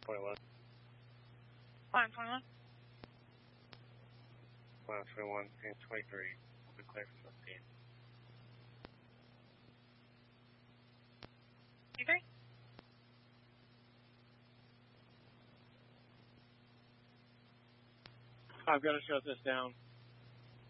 21. Line 21. Line 21 and 23. We'll be clear from the scene. 23? I've got to shut this down.